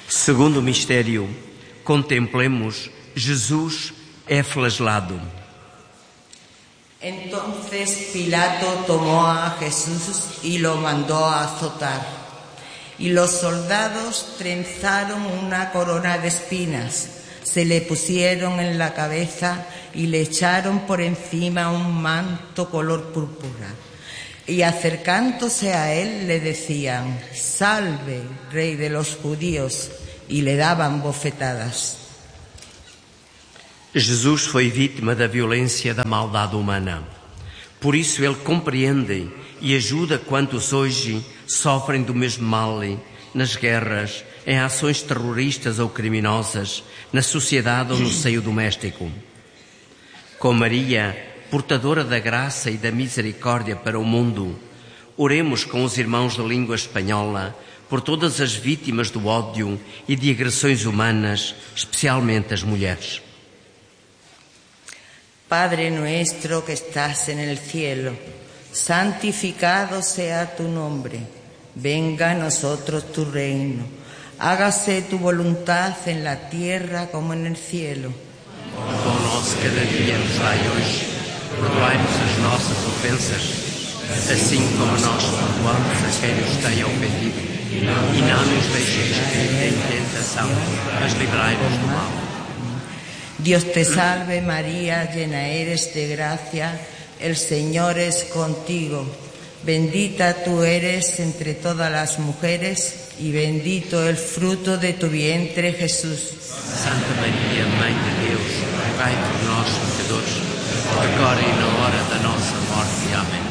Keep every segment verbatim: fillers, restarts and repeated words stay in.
Segundo mistério, contemplemos Jesus é flagelado. Entonces Pilato tomó a Jesús y lo mandó a azotar. Y los soldados trenzaron una corona de espinas, se le pusieron en la cabeza y le echaron por encima un manto color púrpura. Y acercándose a él le decían: «Salve, Rey de los judíos», y le daban bofetadas. Jesus foi vítima da violência da maldade humana. Por isso ele compreende e ajuda quantos hoje sofrem do mesmo mal, nas guerras, em ações terroristas ou criminosas, na sociedade ou no seio doméstico. Com Maria, portadora da graça e da misericórdia para o mundo, oremos com os irmãos da língua espanhola por todas as vítimas do ódio e de agressões humanas, especialmente as mulheres. Padre nuestro que estás en el cielo, santificado sea tu nombre. Venga a nosotros tu reino. Hágase tu voluntad en la tierra como en el cielo. O pão nosso cada dia nos dai hoje. Perdoai-nos as nossas ofensas, assim como nós perdoamos a quem nos tem ofendido. E não nos deixeis cair em tentação, mas livrai-nos do mal. Dios te salve María, llena eres de gracia, el Señor es contigo. Bendita tú eres entre todas las mujeres y bendito el fruto de tu vientre, Jesús. Santa Maria, Mãe de Deus, rogai por nós, pecadores, agora e na hora da nossa morte. Amém.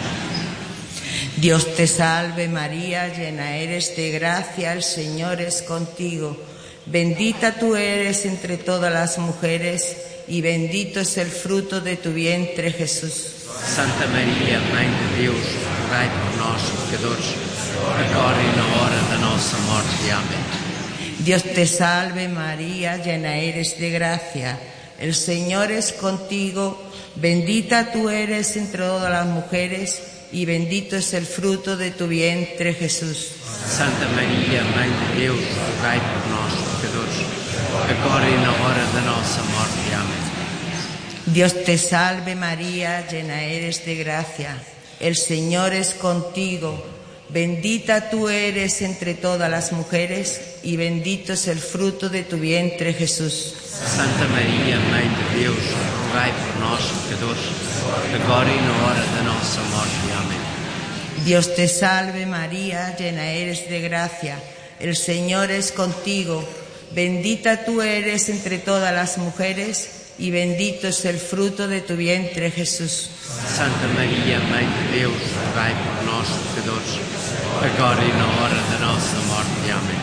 Dios te salve María, llena eres de gracia, el Señor es contigo. Bendita tú eres entre todas las mujeres y bendito es el fruto de tu vientre, Jesús. Santa Maria, Mãe de Deus, rogai por nós, pecadores, agora e na hora da nossa morte. Amém. Dios te salve María, llena eres de gracia, el Señor es contigo, bendita tú eres entre todas las mujeres y bendito es el fruto de tu vientre, Jesús. Santa Maria, Mãe de Deus, rogai por nós, pecadores, agora e na hora da nossa morte. Amém. Dios te salve María, llena eres de gracia, el Señor es contigo, bendita tú eres entre todas las mujeres y bendito es el fruto de tu vientre, Jesús. Santa Maria, Mãe de Deus, rogai por nós, pecadores, agora e na hora da nossa morte. Amém. Dios te salve María, llena eres de gracia, el Señor es contigo, bendita tú eres entre todas las mujeres y bendito es el fruto de tu vientre, Jesús. Santa Maria, Mãe de Deus, rogai por nós, pecadores, agora e na hora da nossa morte. Amém.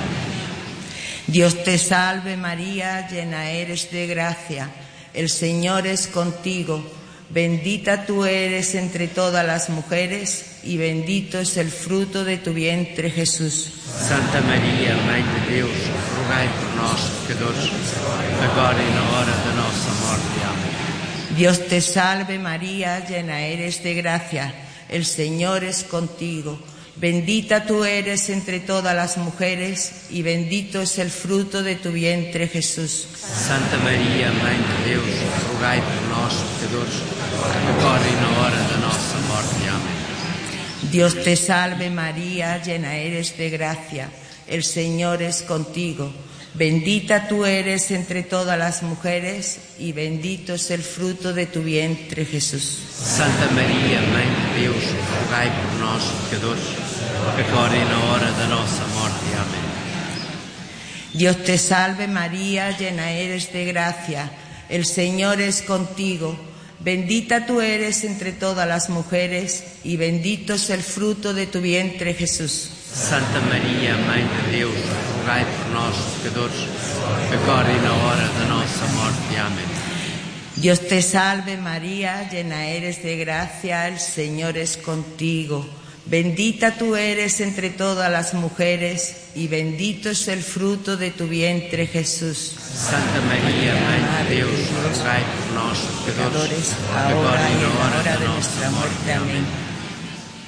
Dios te salve María, llena eres de gracia, el Señor es contigo, bendita tú eres entre todas las mujeres y bendito es el fruto de tu vientre, Jesús. Santa Maria, Mãe de Deus, rogai por nós, pecadores, agora e na hora da nossa morte. Amém. Dios te salve María, llena eres de gracia, el Señor es contigo, bendita tú eres entre todas las mujeres y bendito es el fruto de tu vientre, Jesús. Santa Maria, Mãe de Deus, rogai por nós, pecadores, agora e na hora da nossa morte. Amém. Dios te salve María, llena eres de gracia, el Señor es contigo, bendita tú eres entre todas las mujeres y bendito es el fruto de tu vientre, Jesús. Santa Maria, Mãe de Deus, rogai por nós, pecadores, agora e na hora da nossa morte. Amém. Dios te salve María, llena eres de gracia, el Señor es contigo, bendita tú eres entre todas las mujeres y bendito es el fruto de tu vientre, Jesús. Santa Maria, Mãe de Deus, rogai por nós, pecadores, agora e na hora da nossa morte. Amém. Dios te salve María, llena eres de gracia, el Señor es contigo, bendita tú eres entre todas las mujeres y bendito es el fruto de tu vientre, Jesús. Santa Maria, Mãe de Deus, rogai por nós, pecadores, agora e na hora da nossa morte. Amém.